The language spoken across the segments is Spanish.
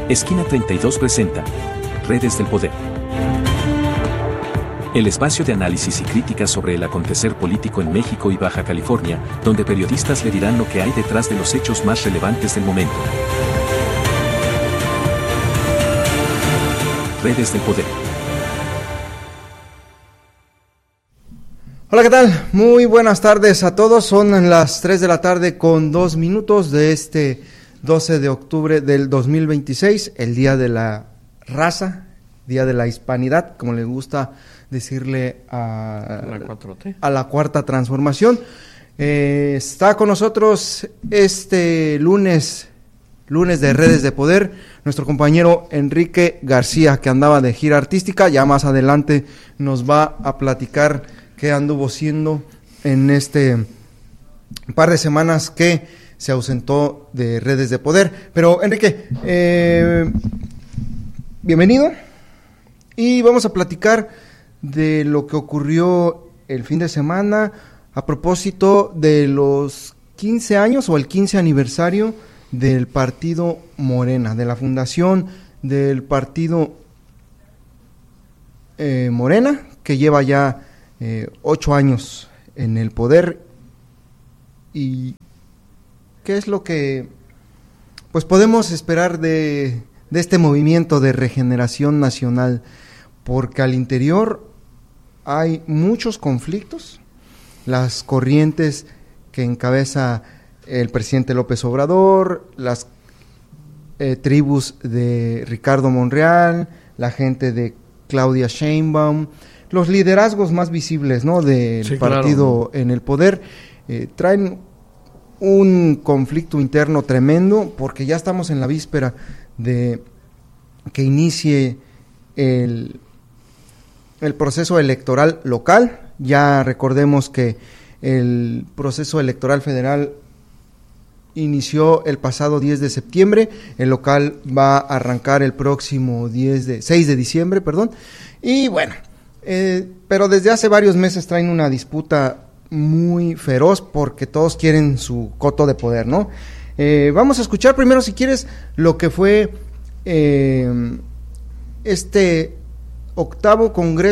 Esquina 32 presenta Redes del Poder. El espacio de análisis y críticas sobre el acontecer político en México y Baja California, donde periodistas le dirán lo que hay detrás de los hechos más relevantes del momento. Redes del Poder. Hola, ¿qué tal? Muy buenas tardes a todos. Son las 3 de la tarde con 2 minutos de este 12 de octubre del 2026, el Día de la Raza, Día de la Hispanidad, como le gusta decirle a la 4T, a la Cuarta Transformación. Está con nosotros este lunes de Redes de Poder, nuestro compañero Enrique García, que andaba de gira artística. Ya más adelante nos va a platicar qué anduvo haciendo en este par de semanas que se ausentó de Redes de Poder. Pero Enrique, bienvenido, y vamos a platicar de lo que ocurrió el fin de semana a propósito de los 15 años o el 15 aniversario del partido Morena, de la fundación del partido Morena, que lleva ya 8 años en el poder. ¿Y qué es lo que pues podemos esperar de este movimiento de regeneración nacional? Porque al interior hay muchos conflictos, las corrientes que encabeza el presidente López Obrador, las tribus de Ricardo Monreal, la gente de Claudia Sheinbaum, los liderazgos más visibles, ¿no?, del partido, claro, en el poder, traen un conflicto interno tremendo, porque ya estamos en la víspera de que inicie el proceso electoral local. Ya recordemos que el proceso electoral federal inició el pasado 10 de septiembre, el local va a arrancar el próximo 6 de diciembre, y bueno, pero desde hace varios meses traen una disputa muy feroz porque todos quieren su coto de poder, ¿no? Vamos a escuchar primero, si quieres, lo que fue este octavo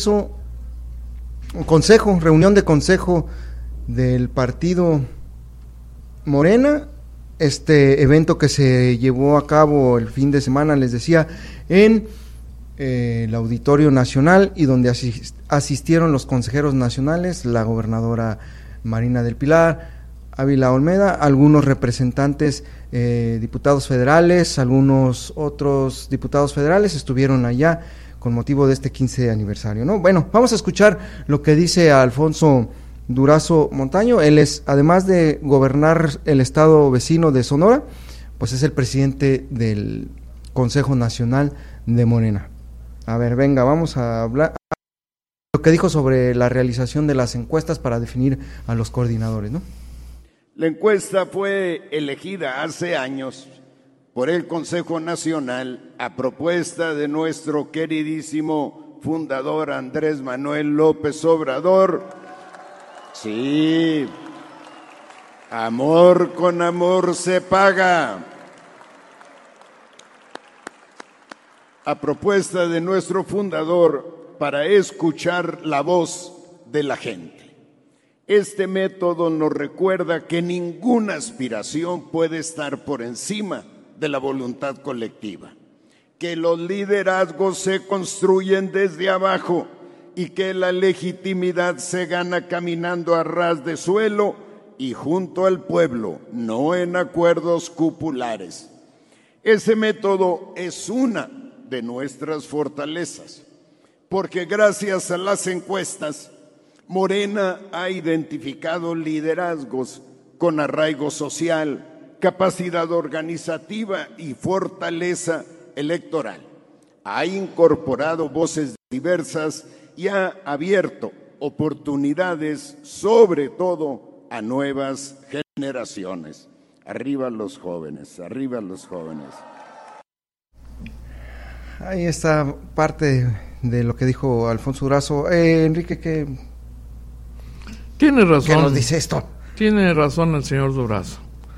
reunión de consejo del partido Morena, este evento que se llevó a cabo el fin de semana, les decía, en el Auditorio Nacional, y donde asistieron los consejeros nacionales, la gobernadora Marina del Pilar Ávila Olmeda, algunos representantes, diputados federales, algunos otros diputados federales estuvieron allá con motivo de este 15 aniversario, ¿no? Bueno, vamos a escuchar lo que dice Alfonso Durazo Montaño. Él es, además de gobernar el estado vecino de Sonora, pues es el presidente del Consejo Nacional de Morena. A ver, venga, vamos a hablar lo que dijo sobre la realización de las encuestas para definir a los coordinadores, ¿no? La encuesta fue elegida hace años por el Consejo Nacional a propuesta de nuestro queridísimo fundador Andrés Manuel López Obrador. Sí, amor con amor se paga. A propuesta de nuestro fundador para escuchar la voz de la gente. Este método nos recuerda que ninguna aspiración puede estar por encima de la voluntad colectiva, que los liderazgos se construyen desde abajo y que la legitimidad se gana caminando a ras de suelo y junto al pueblo, no en acuerdos cupulares. Ese método es una de nuestras fortalezas, porque gracias a las encuestas, Morena ha identificado liderazgos con arraigo social, capacidad organizativa y fortaleza electoral. Ha incorporado voces diversas y ha abierto oportunidades, sobre todo a nuevas generaciones. Arriba los jóvenes, arriba los jóvenes. Ahí está parte de lo que dijo Alfonso Durazo. Enrique, ¿qué tiene razón? ¿Qué nos dice esto? Tiene razón el señor Durazo.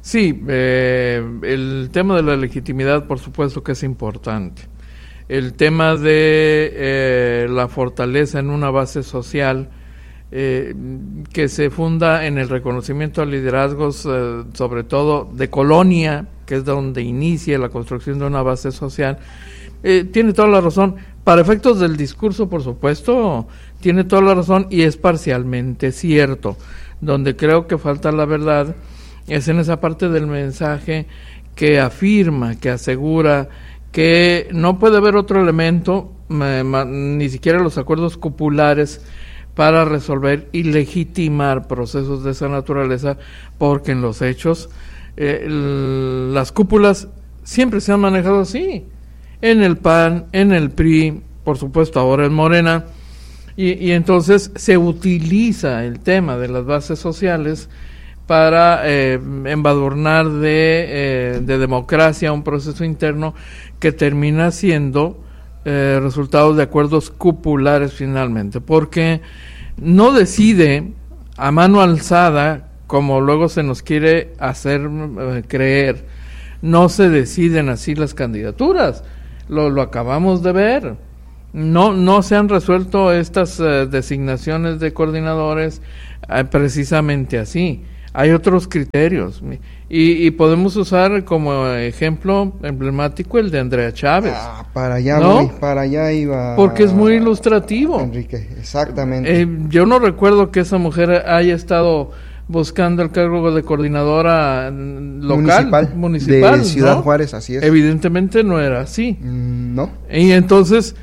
Sí, el tema de la legitimidad, por supuesto que es importante. El tema de la fortaleza en una base social que se funda en el reconocimiento a liderazgos, sobre todo de colonia, que es donde inicia la construcción de una base social. Tiene toda la razón. Para efectos del discurso, por supuesto, tiene toda la razón y es parcialmente cierto. Donde creo que falta la verdad es en esa parte del mensaje que afirma, que asegura que no puede haber otro elemento, ni siquiera los acuerdos cupulares, para resolver y legitimar procesos de esa naturaleza, porque en los hechos las cúpulas siempre se han manejado así, en el PAN, en el PRI, por supuesto ahora en Morena, y entonces se utiliza el tema de las bases sociales para embadurnar de democracia un proceso interno que termina siendo resultados de acuerdos cupulares finalmente, porque no decide a mano alzada, como luego se nos quiere hacer creer, no se deciden así las candidaturas, lo acabamos de ver, no se han resuelto estas designaciones de coordinadores precisamente así. Hay otros criterios y podemos usar como ejemplo emblemático el de Andrea Chávez. Para allá ¿no? Para allá iba. Porque es muy ilustrativo. Enrique, exactamente. Yo no recuerdo que esa mujer haya estado buscando el cargo de coordinadora local, municipal de Ciudad ¿no? Juárez, así es. Evidentemente no era así. No. Y entonces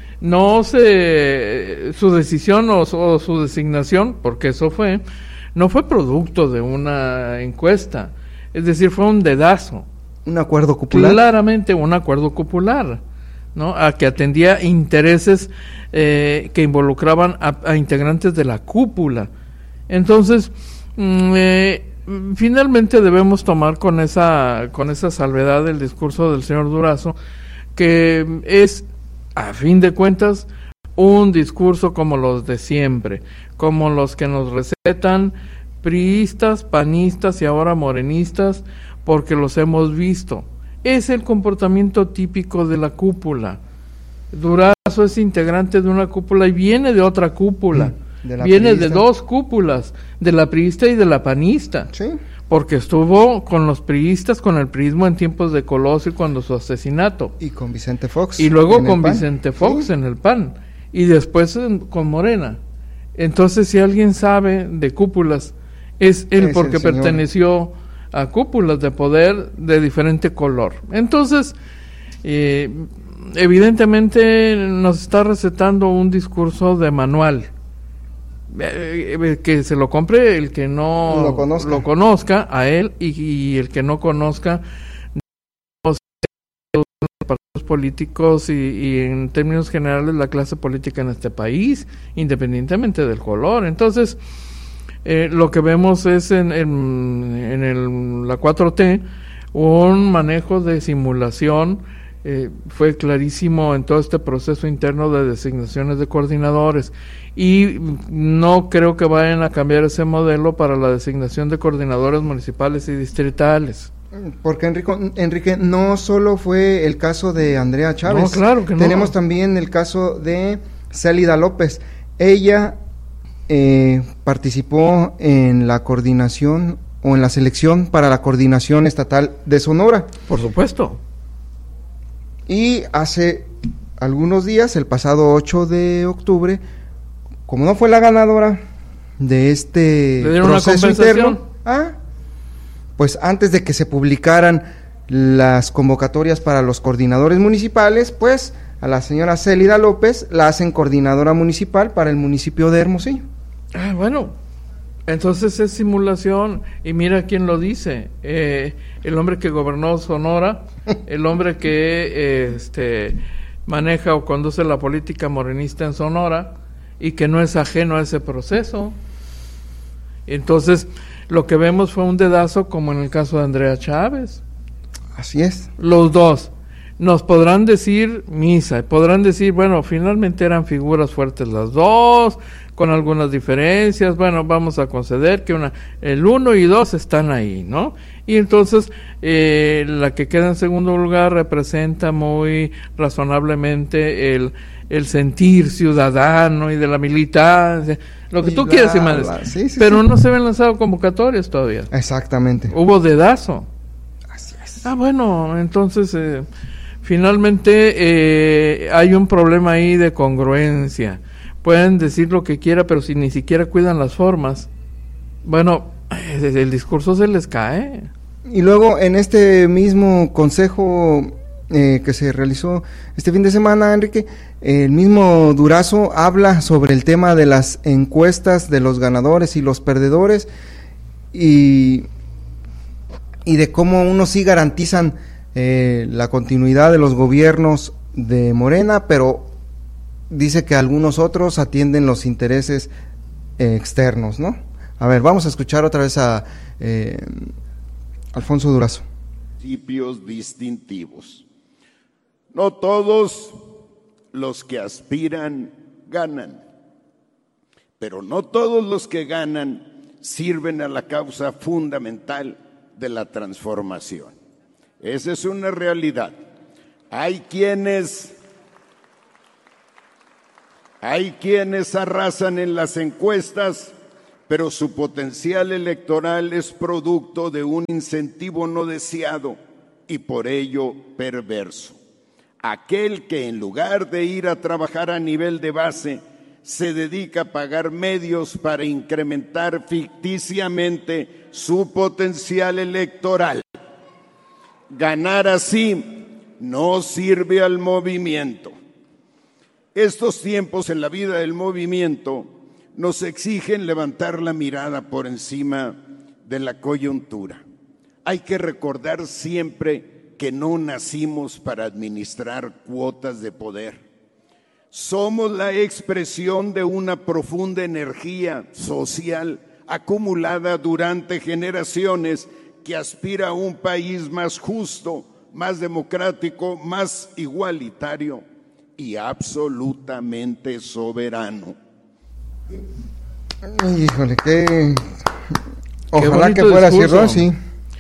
su decisión o su designación, porque eso no fue producto de una encuesta, es decir, fue un dedazo. Un acuerdo cupular. Claramente un acuerdo cupular, ¿no? A que atendía intereses que involucraban a integrantes de la cúpula. Entonces, finalmente debemos tomar con esa salvedad el discurso del señor Durazo, que es, a fin de cuentas, un discurso como los de siempre, como los que nos recetan priistas, panistas y ahora morenistas, porque los hemos visto. Es el comportamiento típico de la cúpula. Durazo es integrante de una cúpula y viene de otra cúpula. Viene de dos cúpulas, de la priista y de la panista. Sí. Porque estuvo con los priistas, con el priismo en tiempos de Colosio y cuando su asesinato. Y con Vicente Fox. Y luego con Vicente Fox en el PAN. Y después con Morena. Entonces, si alguien sabe de cúpulas, es él, porque perteneció a cúpulas de poder de diferente color. Entonces, evidentemente nos está recetando un discurso de manual. Que se lo compre el que no lo conozca a él, y el que no conozca los partidos políticos y en términos generales la clase política en este país, independientemente del color. Entonces, lo que vemos es en la 4T un manejo de simulación. Fue clarísimo en todo este proceso interno de designaciones de coordinadores, y no creo que vayan a cambiar ese modelo para la designación de coordinadores municipales y distritales. Porque Enrique, no solo fue el caso de Andrea Chávez. No, claro que no. Tenemos también el caso de Célida López. Ella participó en la coordinación o en la selección para la coordinación estatal de Sonora. Por supuesto. Y hace algunos días, el pasado 8 de octubre, como no fue la ganadora de este proceso interno, pues antes de que se publicaran las convocatorias para los coordinadores municipales, pues a la señora Célida López la hacen coordinadora municipal para el municipio de Hermosillo. Bueno, entonces es simulación, y mira quién lo dice, el hombre que gobernó Sonora, el hombre que maneja o conduce la política morenista en Sonora, y que no es ajeno a ese proceso. Entonces, lo que vemos fue un dedazo, como en el caso de Andrea Chávez. Así es. Los dos. nos podrán decir misa, podrán decir, bueno, finalmente eran figuras fuertes las dos, con algunas diferencias, bueno, vamos a conceder que el 1 y 2 están ahí, ¿no? Y entonces la que queda en segundo lugar representa muy razonablemente el sentir ciudadano y de la militancia, lo que tú quieras, sí, pero no se habían lanzado convocatorias todavía. Exactamente. Hubo dedazo. Así es. Bueno, entonces finalmente hay un problema ahí de congruencia. Pueden decir lo que quiera, pero si ni siquiera cuidan las formas, bueno, el discurso se les cae. Y luego en este mismo consejo que se realizó este fin de semana, Enrique, el mismo Durazo habla sobre el tema de las encuestas de los ganadores y los perdedores y de cómo unos sí garantizan la continuidad de los gobiernos de Morena, pero dice que algunos otros atienden los intereses externos, ¿no? A ver, vamos a escuchar otra vez a Alfonso Durazo. Principios distintivos. No todos los que aspiran ganan, pero no todos los que ganan sirven a la causa fundamental de la transformación. Esa es una realidad. Hay quienes arrasan en las encuestas, pero su potencial electoral es producto de un incentivo no deseado y por ello perverso. Aquel que en lugar de ir a trabajar a nivel de base, se dedica a pagar medios para incrementar ficticiamente su potencial electoral. Ganar así no sirve al movimiento. Estos tiempos en la vida del movimiento nos exigen levantar la mirada por encima de la coyuntura. Hay que recordar siempre que no nacimos para administrar cuotas de poder. Somos la expresión de una profunda energía social acumulada durante generaciones que aspira a un país más justo, más democrático, más igualitario y absolutamente soberano. Híjole, ojalá que fuera cierto, sí.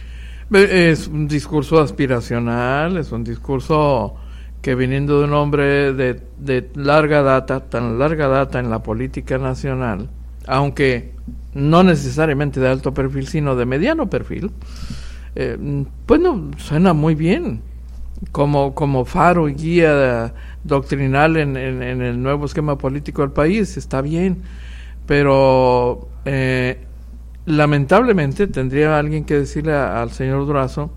Es un discurso aspiracional, es un discurso que viniendo de un hombre de larga data, tan larga data en la política nacional, aunque no necesariamente de alto perfil, sino de mediano perfil, bueno, suena muy bien como faro y guía doctrinal en el nuevo esquema político del país, está bien, pero lamentablemente tendría alguien que decirle al señor Durazo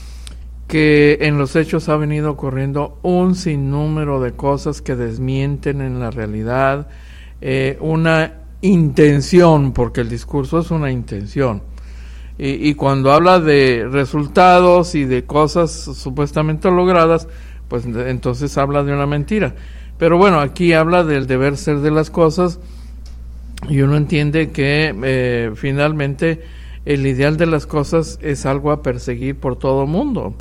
que en los hechos ha venido ocurriendo un sinnúmero de cosas que desmienten en la realidad una intención, porque el discurso es una intención. Y cuando habla de resultados y de cosas supuestamente logradas, pues entonces habla de una mentira. Pero bueno, aquí habla del deber ser de las cosas y uno entiende que finalmente el ideal de las cosas es algo a perseguir por todo mundo.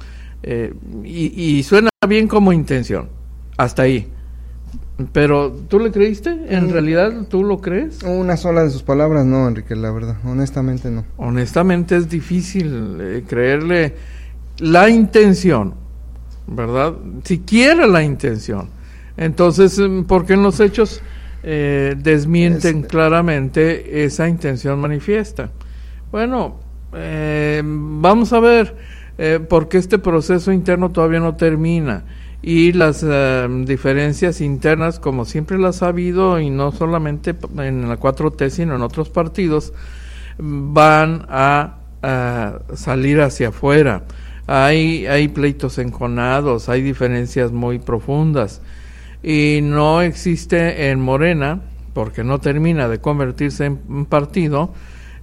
Y suena bien como intención, hasta ahí. Pero, ¿tú le creíste? ¿En realidad tú lo crees? Una sola de sus palabras, no, Enrique, la verdad, honestamente no. Honestamente es difícil creerle la intención, ¿verdad? Siquiera la intención. Entonces, ¿por qué en los hechos desmienten claramente esa intención manifiesta? Bueno, vamos a ver, porque este proceso interno todavía no termina. Y las diferencias internas, como siempre las ha habido, y no solamente en la 4T, sino en otros partidos, van a salir hacia afuera. Hay pleitos enconados, hay diferencias muy profundas, y no existe en Morena, porque no termina de convertirse en partido,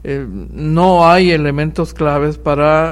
no hay elementos claves para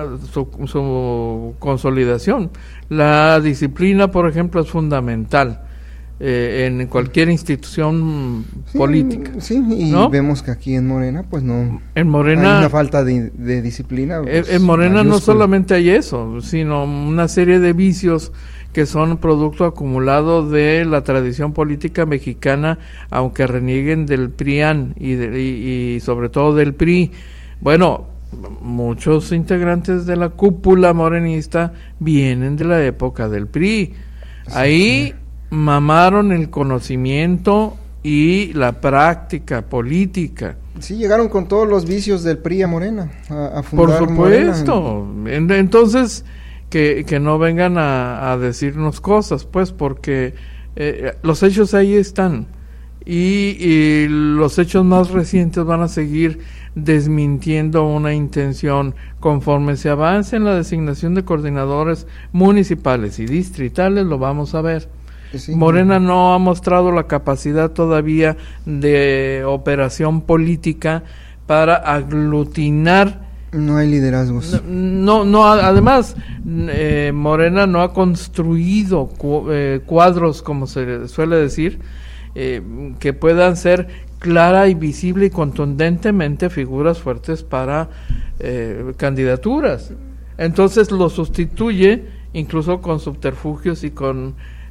su consolidación. La disciplina, por ejemplo, es fundamental en cualquier institución política. Sí, y ¿no? Vemos que aquí en Morena, pues no. En Morena hay una falta de disciplina. Pues, en Morena mayúscula. No solamente hay eso, sino una serie de vicios que son producto acumulado de la tradición política mexicana, aunque renieguen del PRIAN y sobre todo del PRI. Bueno, muchos integrantes de la cúpula morenista vienen de la época del PRI. Ahí mamaron el conocimiento y la práctica política. Sí, llegaron con todos los vicios del PRI a Morena, a Por fundar supuesto. Morena. Entonces, que no vengan a decirnos cosas, pues, porque los hechos ahí están. Y los hechos más recientes van a seguir desmintiendo una intención. Conforme se avance en la designación de coordinadores municipales y distritales, lo vamos a ver. Sí. Morena no ha mostrado la capacidad todavía de operación política para aglutinar. No hay liderazgos. Además, Morena no ha construido cuadros, como se suele decir, que puedan ser clara y visible y contundentemente figuras fuertes para candidaturas. Entonces lo sustituye incluso con subterfugios y con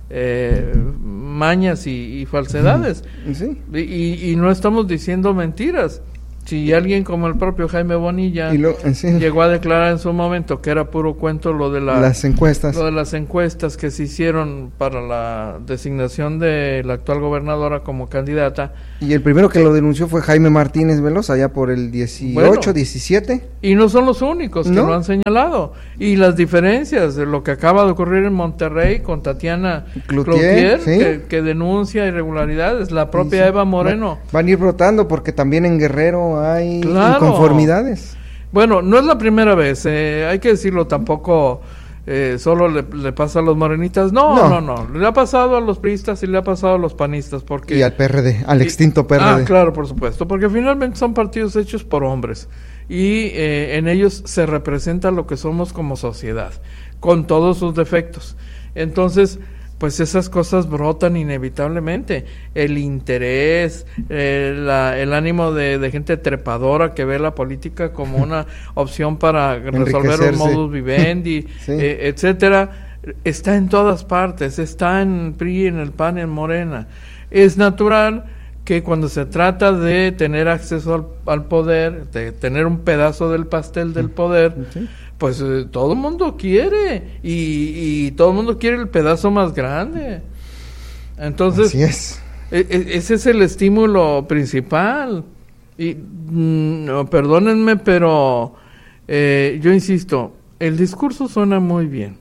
mañas y falsedades. Sí. Y no estamos diciendo mentiras. Si alguien como el propio Jaime Bonilla llegó a declarar en su momento que era puro cuento lo de las encuestas. Lo de las encuestas que se hicieron para la designación de la actual gobernadora como candidata. Y el primero que lo denunció fue Jaime Martínez Veloz, allá por el 18, 17. Y no son los únicos que lo han señalado. Y las diferencias de lo que acaba de ocurrir en Monterrey con Tatiana Cloutier, ¿sí? que denuncia irregularidades, la propia Eva Moreno. Van a ir brotando porque también en Guerrero hay inconformidades. Bueno, no es la primera vez, hay que decirlo, tampoco solo le pasa a los morenitas, no, le ha pasado a los priistas y le ha pasado a los panistas, porque... Y al PRD, al extinto PRD. Ah, claro, por supuesto, porque finalmente son partidos hechos por hombres, y en ellos se representa lo que somos como sociedad, con todos sus defectos. Entonces, pues esas cosas brotan inevitablemente. El interés, el ánimo de gente trepadora que ve la política como una opción para resolver un modus vivendi, sí. Etcétera, está en todas partes, está en PRI, en el PAN, en Morena. Es natural que cuando se trata de tener acceso al poder, de tener un pedazo del pastel del poder, sí, pues todo el mundo quiere y todo el mundo quiere el pedazo más grande. Entonces, así es. Ese es el estímulo principal. Y no, perdónenme, pero yo insisto, el discurso suena muy bien.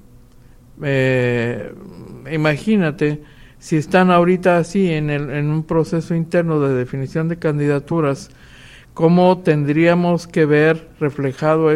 Imagínate si están ahorita así en un proceso interno de definición de candidaturas, ¿cómo tendríamos que ver reflejado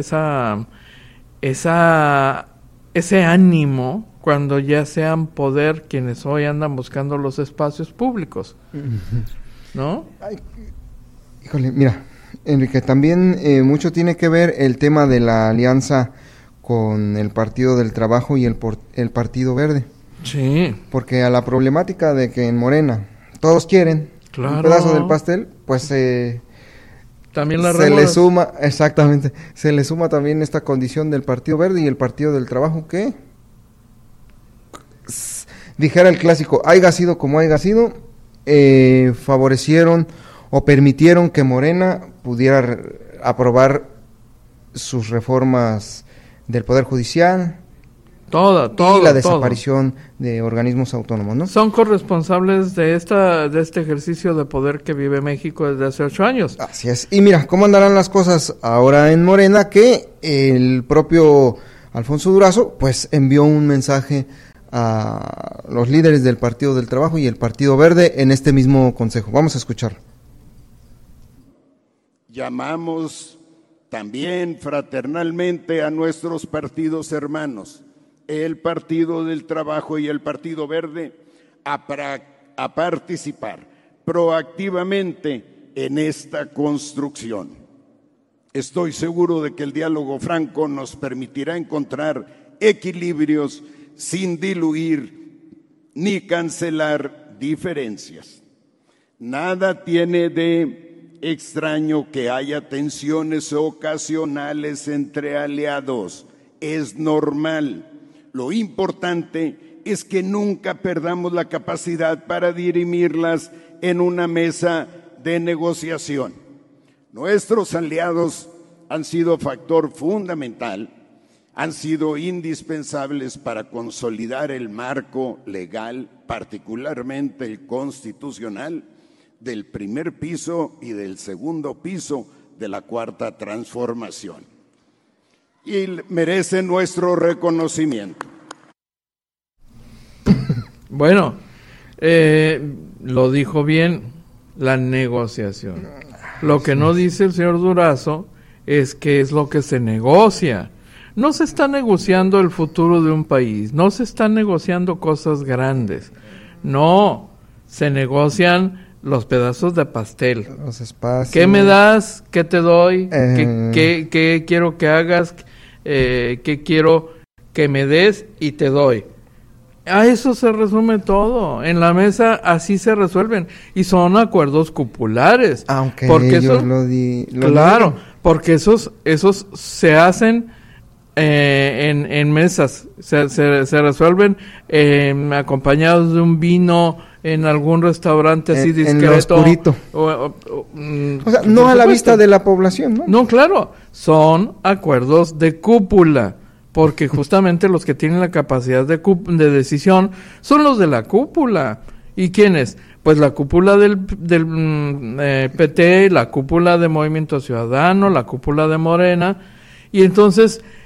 ese ánimo cuando ya sean poder quienes hoy andan buscando los espacios públicos? ¿No? Ay, híjole, mira, Enrique, también mucho tiene que ver el tema de la alianza con el Partido del Trabajo y el Partido Verde. Sí. Porque a la problemática de que en Morena todos quieren un pedazo del pastel, pues también la se le suma, exactamente, se le suma también esta condición del Partido Verde y el Partido del Trabajo que, dijera el clásico, haya sido como haya sido, favorecieron o permitieron que Morena pudiera aprobar sus reformas del Poder Judicial, y la desaparición de organismos autónomos, ¿no? Son corresponsables de este ejercicio de poder que vive México desde hace 8 años. Así es. Y mira, ¿cómo andarán las cosas ahora en Morena? Que el propio Alfonso Durazo, pues, envió un mensaje a los líderes del Partido del Trabajo y el Partido Verde en este mismo consejo. Vamos a escucharlo. Llamamos también fraternalmente a nuestros partidos hermanos, el Partido del Trabajo y el Partido Verde, a participar proactivamente en esta construcción. Estoy seguro de que el diálogo franco nos permitirá encontrar equilibrios sin diluir ni cancelar diferencias. Nada tiene de extraño que haya tensiones ocasionales entre aliados. Es normal. Lo importante es que nunca perdamos la capacidad para dirimirlas en una mesa de negociación. Nuestros aliados han sido factor fundamental, han sido indispensables para consolidar el marco legal, particularmente el constitucional, del primer piso y del segundo piso de la Cuarta Transformación. Y merece nuestro reconocimiento. Bueno, lo dijo bien, la negociación. Lo que no dice el señor Durazo es qué es lo que se negocia. No se está negociando el futuro de un país, no se están negociando cosas grandes, no, se negocian los pedazos de pastel. Los espacios. ¿Qué me das? ¿Qué te doy? ¿Qué quiero que hagas? ¿Qué quiero que me des y te doy? A eso se resume todo. En la mesa así se resuelven. Y son acuerdos cupulares. Aunque porque ellos claro, porque esos se hacen en mesas. Se resuelven acompañados de un vino en algún restaurante así discreto. En lo oscurito. O sea, no a la vista de la población, ¿no? No, claro. Son acuerdos de cúpula. Porque justamente los que tienen la capacidad de decisión son los de la cúpula. ¿Y quiénes? Pues la cúpula del PT, la cúpula de Movimiento Ciudadano, la cúpula de Morena. Y entonces